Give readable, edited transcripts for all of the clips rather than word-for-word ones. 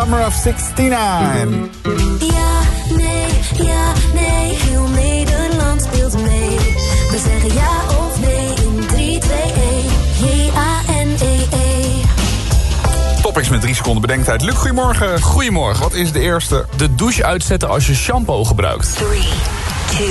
Summer of 69. Ja, nee, heel Nederland speelt mee. We zeggen ja of nee in 3, 2, 1. J-A-N-E-E. Topics met 3 seconden bedenktijd. Luc, goedemorgen. Goedemorgen. Wat is de eerste? De douche uitzetten als je shampoo gebruikt. 3, 2,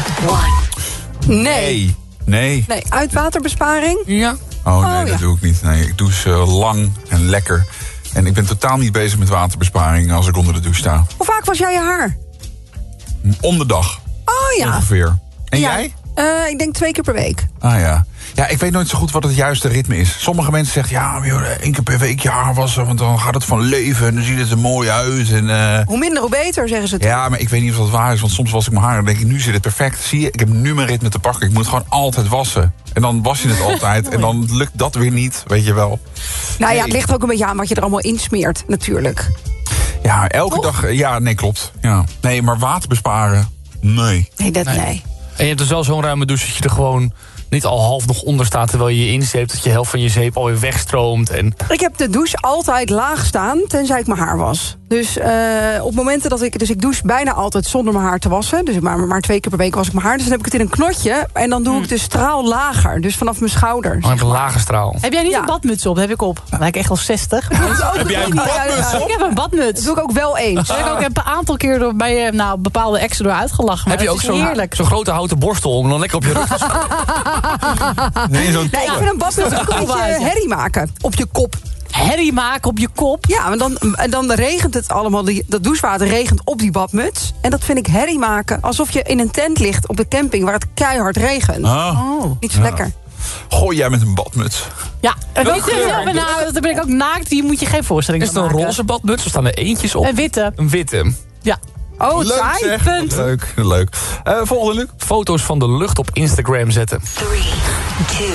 1. Nee. Nee. Nee, uitwaterbesparing? Ja. Oh nee, ja. dat doe ik niet. Nee, ik douche lang en lekker. En ik ben totaal niet bezig met waterbesparing als ik onder de douche sta. Hoe vaak was jij je haar? Om de dag, Oh ja. ongeveer. En Ja. jij? Ik denk 2 keer per week. Ah ja. Ja, ik weet nooit zo goed wat het juiste ritme is. Sommige mensen zeggen, ja, joh, 1 keer per week je haar wassen, want dan gaat het van leven en dan ziet het er mooi uit. En, Hoe minder, hoe beter, zeggen ze. ja, maar ik weet niet of dat waar is, want soms was ik mijn haar en denk ik, nu zit het perfect. Zie je, ik heb nu mijn ritme te pakken. Ik moet gewoon altijd wassen. En dan was je het altijd en dan lukt dat weer niet, weet je wel. Nou ja, het ligt ook een beetje aan wat je er allemaal insmeert, natuurlijk. Ja, elke Toch? dag, ja, nee, klopt. Ja. Nee, maar water besparen, nee. Nee, dat nee. En je hebt dus wel zo'n ruime douche dat je er gewoon niet al half nog onder staat terwijl je je inzeept. Dat je helft van je zeep alweer wegstroomt. En Ik heb de douche altijd laag staan, tenzij ik mijn haar was. Dus op momenten dat ik douche bijna altijd zonder mijn haar te wassen. Dus maar 2 keer per week was ik mijn haar. Dus dan heb ik het in een knotje. En dan doe ik de straal lager. Dus vanaf mijn schouders. een lage straal. Heb jij niet Ja. een badmuts op? Heb ik op. Lijkt echt al 60. Heb jij een badmuts Ik op? heb een badmuts. Dat doe ik ook wel eens. Daar heb ik ook een aantal keer door bij bepaalde exen door uitgelachen. Maar Heb je het ook is zo'n heerlijk. grote houten borstel om dan lekker op je rug te staan? Nee, zo'n Nee, ik vind een badmuts een beetje herrie maken op je kop. Herrie maken op je kop. Ja, en dan regent het allemaal. Dat douchewater regent op die badmuts. En dat vind ik herrie maken. Alsof je in een tent ligt op de camping waar het keihard regent. Niet zo lekker. Gooi jij met een badmuts? Ja, en Welke weet je, kleur? dan ben ik ook naakt. Hier moet je geen voorstelling Is het van een maken. roze badmuts? Er staan er eentjes op. Een witte. Een witte. Ja. Oh, Leuk saai. zeg. Punt. Leuk. Volgende, Luc. Foto's van de lucht op Instagram zetten. 3, 2,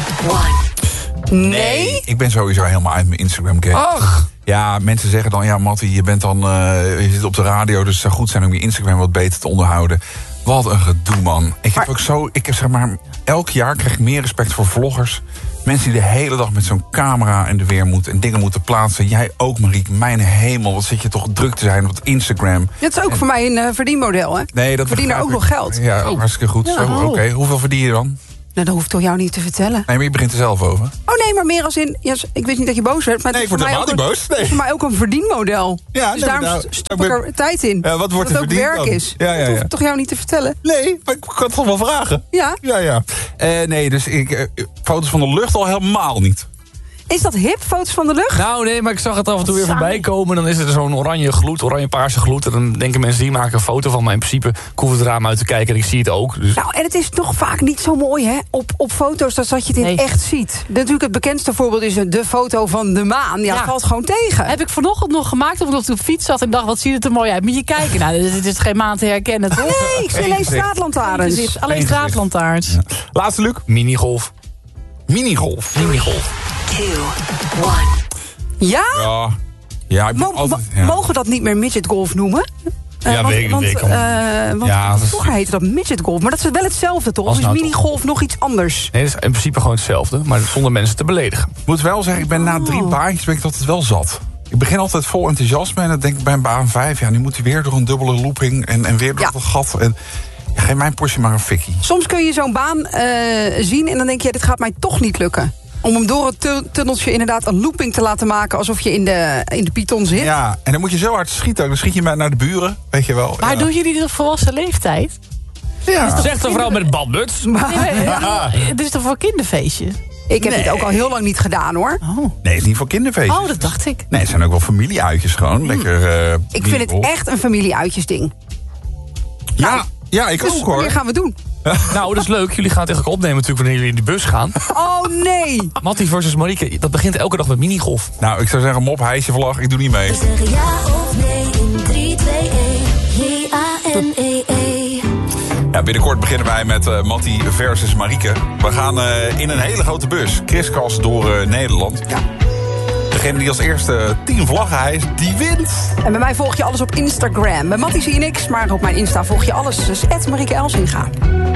1. Nee. Ik ben sowieso helemaal uit mijn Instagram game. Ach. Ja, mensen zeggen dan, ja Mattie, je bent dan, je zit op de radio, dus het zou goed zijn om je Instagram wat beter te onderhouden. Wat een gedoe, man. Ik heb zeg maar, elk jaar krijg ik meer respect voor vloggers. Mensen die de hele dag met zo'n camera in de weer moeten en dingen moeten plaatsen. Jij ook, Marieke. Mijn hemel, wat zit je toch druk te zijn op het Instagram. Dat is ook voor mij een verdienmodel, hè? Nee, dat Verdien er begrijp ook ik. nog geld. Ja, hartstikke goed. Ja. Oké. Hoeveel verdien je dan? Nou, dat hoeft toch jou niet te vertellen. Nee, maar je begint er zelf over. Oh nee, maar meer als in... Ja, ik weet niet dat je boos werd, maar Nee, het ik is word voor mij helemaal ook niet boos. Nee. voor mij ook een verdienmodel. Ja, dus nee, daarom nou, stop ik er tijd in. Ja, wat wordt dat er het ook verdiend werk dan? is. Ja, ja, Dat hoef ja. ik toch jou niet te vertellen? Nee, maar ik kan het toch wel vragen. Ja. Ja. Nee, dus foto's van de lucht al helemaal niet. Is dat hip, foto's van de lucht? Nou nee, maar ik zag het af en toe weer Saai. voorbij komen. Dan is er zo'n oranje-paarse gloed. En dan denken mensen, die maken een foto van. Maar in principe, ik hoef het raam uit te kijken en ik zie het ook. Dus. Nou, en het is toch vaak niet zo mooi, hè? Op foto's, dat je het in Nee. echt ziet. Natuurlijk het bekendste voorbeeld is de foto van de maan. Ja, Ja. valt gewoon tegen. Heb ik vanochtend nog gemaakt, omdat ik op de fiets zat en dacht, wat ziet het er mooi uit. Moet je kijken. Nou, dit is geen maan te herkennen, toch? Nee, ik zie alleen gezicht. straatlantaarns. Het is alleen Eén straatlantaarns. Laatste, Luc. Minigolf. Minigolf. 2, 1. Ja? Ja, ik ben altijd... Ja. Mogen we dat niet meer midget golf noemen? Ja, weet ik niet. Want Ja, dat is- vroeger heette dat midget golf. Maar dat is wel hetzelfde, toch? Als Of is nou toch. minigolf nog iets anders? Nee, het is in principe gewoon hetzelfde. Maar zonder mensen te beledigen. Ik moet wel zeggen, ik ben na 3 baantjes ben ik altijd wel zat. Ik begin altijd vol enthousiasme en dan denk ik bij een baan 5... ja, nu moet hij weer door een dubbele looping en weer door Ja. dat gat. En, ja, geef mijn Porsche maar een fikkie. Soms kun je zo'n baan zien en dan denk je, dit gaat mij toch niet lukken. Om hem door het tunneltje inderdaad een looping te laten maken... alsof je in de Python zit. Ja, en dan moet je zo hard schieten. Dan schiet je maar naar de buren, weet je wel. Maar ja. doen jullie dit op volwassen leeftijd? Ja. Zegt een vrouw met een badmuts. Dit is toch voor kinderfeestje? Ik heb het ook al heel lang niet gedaan, hoor. Oh, Nee, het is niet voor kinderfeestjes. dat dacht ik. Nee, het zijn ook wel familieuitjes gewoon. Lekker. Ik vind het echt een familieuitjesding. Ja, ik Dus ook hoor. wanneer gaan we doen? Nou, dat is leuk. Jullie gaan het echt ook opnemen natuurlijk wanneer jullie in de bus gaan. Oh, nee! Mattie versus Marieke, dat begint elke dag met minigolf. Nou, ik zou zeggen, mop, hijsje, vlag, ik doe niet mee. We zeggen ja of nee in 3, 2, 1. J-A-N-E-E. Ja, binnenkort beginnen wij met Mattie versus Marieke. We gaan in een hele grote bus, kriskast door Nederland. Ja. Degene die als eerste 10 vlaggen hijst, die wint. En bij mij volg je alles op Instagram. Bij Mattie zie je niks, maar op mijn Insta volg je alles. Dus @Marieke Elsinga.